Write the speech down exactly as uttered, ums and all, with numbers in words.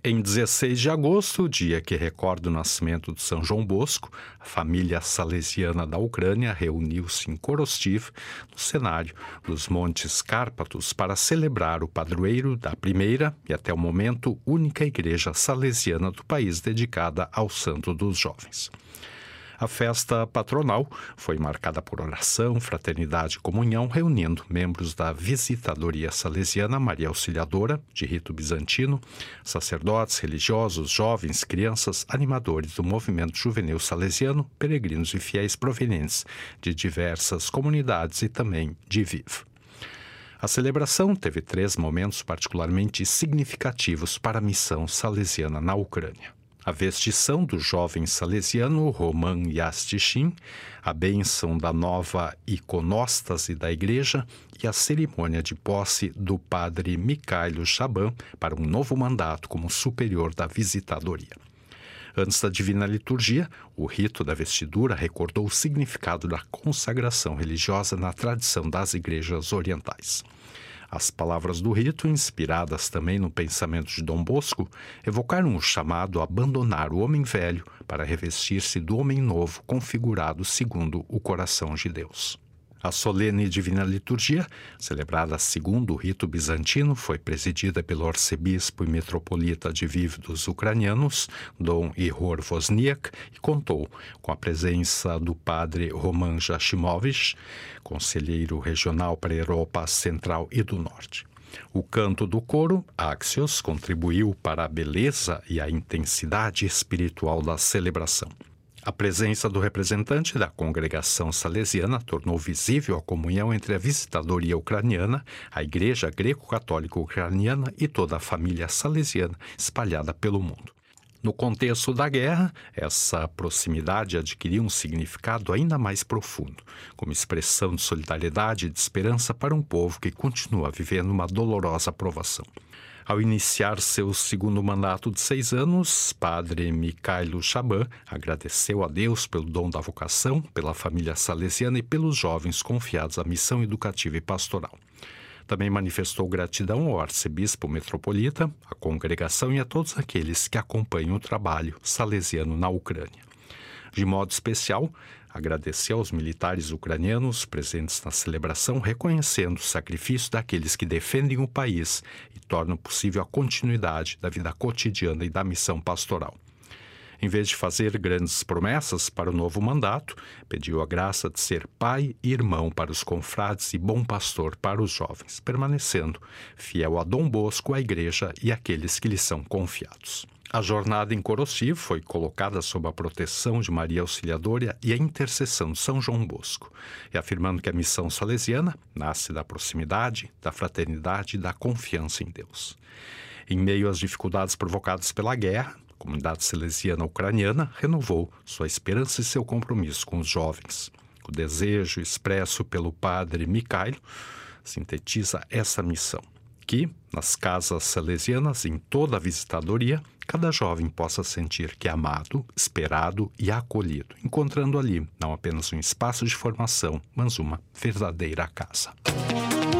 Em dezesseis de agosto, dia que recorda o nascimento de São João Bosco, a família salesiana da Ucrânia reuniu-se em Korostiv, no cenário dos Montes Cárpatos, para celebrar o padroeiro da primeira e, até o momento, única igreja salesiana do país dedicada ao Santo dos Jovens. A festa patronal foi marcada por oração, fraternidade e comunhão, reunindo membros da Visitadoria Salesiana Maria Auxiliadora, de rito bizantino, sacerdotes, religiosos, jovens, crianças, animadores do movimento juvenil salesiano, peregrinos e fiéis provenientes de diversas comunidades e também de Lviv. A celebração teve três momentos particularmente significativos para a missão salesiana na Ucrânia: a vestição do jovem salesiano Roman Yastichin, a bênção da nova iconóstase da igreja e a cerimônia de posse do padre Mikhailo Shaban para um novo mandato como superior da visitadoria. Antes da Divina Liturgia, o rito da vestidura recordou o significado da consagração religiosa na tradição das igrejas orientais. As palavras do rito, inspiradas também no pensamento de Dom Bosco, evocaram o chamado a abandonar o homem velho para revestir-se do homem novo, configurado segundo o coração de Deus. A solene Divina Liturgia, celebrada segundo o rito bizantino, foi presidida pelo arcebispo e metropolita de Lviv dos ucranianos, Dom Ihor Wozniak, e contou com a presença do padre Roman Jashimovich, conselheiro regional para a Europa Central e do Norte. O canto do coro, Axios, contribuiu para a beleza e a intensidade espiritual da celebração. A presença do representante da congregação salesiana tornou visível a comunhão entre a visitadoria ucraniana, a Igreja Greco-Católica Ucraniana e toda a família salesiana espalhada pelo mundo. No contexto da guerra, essa proximidade adquiriu um significado ainda mais profundo, como expressão de solidariedade e de esperança para um povo que continua vivendo uma dolorosa provação. Ao iniciar seu segundo mandato de seis anos, padre Mikhailo Shaban agradeceu a Deus pelo dom da vocação, pela família salesiana e pelos jovens confiados à missão educativa e pastoral. Também manifestou gratidão ao arcebispo metropolita, à congregação e a todos aqueles que acompanham o trabalho salesiano na Ucrânia. De modo especial, agradeceu aos militares ucranianos presentes na celebração, reconhecendo o sacrifício daqueles que defendem o país e tornam possível a continuidade da vida cotidiana e da missão pastoral. Em vez de fazer grandes promessas para o novo mandato, pediu a graça de ser pai e irmão para os confrades e bom pastor para os jovens, permanecendo fiel a Dom Bosco, à igreja e àqueles que lhe são confiados. A jornada em Korostiv foi colocada sob a proteção de Maria Auxiliadora e a intercessão de São João Bosco, e afirmando que a missão salesiana nasce da proximidade, da fraternidade e da confiança em Deus. Em meio às dificuldades provocadas pela guerra, a comunidade salesiana ucraniana renovou sua esperança e seu compromisso com os jovens. O desejo expresso pelo padre Mikhailo sintetiza essa missão: que, nas casas salesianas, em toda a visitadoria, cada jovem possa sentir que é amado, esperado e acolhido, encontrando ali não apenas um espaço de formação, mas uma verdadeira casa.